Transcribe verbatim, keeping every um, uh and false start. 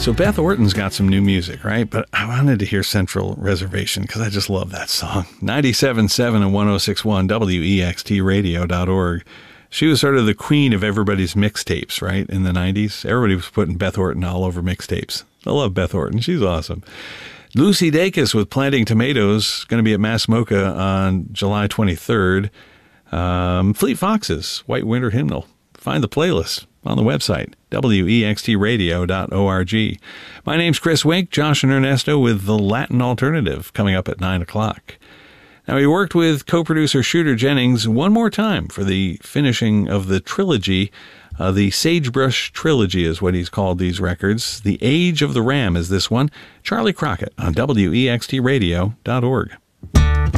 So Beth Orton's got some new music, right? But I wanted to hear Central Reservation because I just love that song. ninety-seven point seven and one oh six point one W E X T radio dot org. She was sort of the queen of everybody's mixtapes, right, in the nineties. Everybody was putting Beth Orton all over mixtapes. I love Beth Orton. She's awesome. Lucy Dacus with Planting Tomatoes, going to be at Mass Mocha on July twenty-third. Um, Fleet Foxes, White Winter Hymnal. Find the playlist on the website, W E X T radio dot org. My name's Chris Wink, Josh and Ernesto with The Latin Alternative, coming up at nine o'clock. Now, we worked with co-producer Shooter Jennings one more time for the finishing of the trilogy. Uh, the Sagebrush Trilogy is what he's called these records. The Age of the Ram is this one. Charlie Crockett on W E X T radio dot org.